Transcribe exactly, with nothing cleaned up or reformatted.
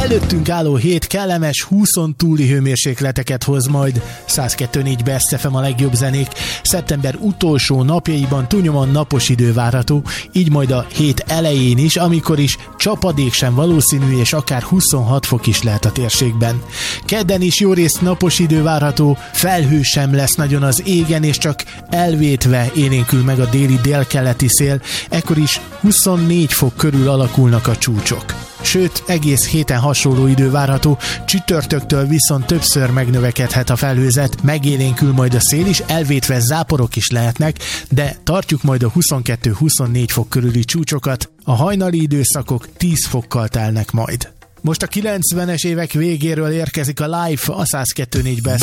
előttünk álló hét kellemes húszon túli hőmérsékleteket hoz majd. száz kettő négy Best ef em a legjobb zenék. Szeptember utolsó napjaiban túlnyomóan napos idő várható, így majd a hét elején is, amikor is csapadék sem valószínű, és akár huszonhat fok is lehet a térségben. Kedden is jó részt napos idő várható, felhő sem lesz nagyon az égen, és csak elvétve élénkül meg a déli délkeleti szél, ekkor is huszonnégy fok körül alakulnak a csúcsok. Sőt, egész héten hasonló idő várható, csütörtöktől viszont többször megnövekedhet a felhőzet, megélénkül majd a szél is, elvétve záporok is lehetnek, de tartjuk majd a huszonkettő-huszonnégy fok körüli csúcsokat, a hajnali időszakok tíz fokkal telnek majd. Most a kilencvenes évek végéről érkezik a Live a száz kettő négy Best